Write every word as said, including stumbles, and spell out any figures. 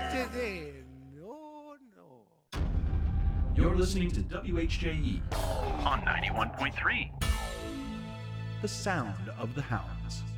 today. No, no. You're listening to W H J E on ninety-one point three. The Sound of the Hounds.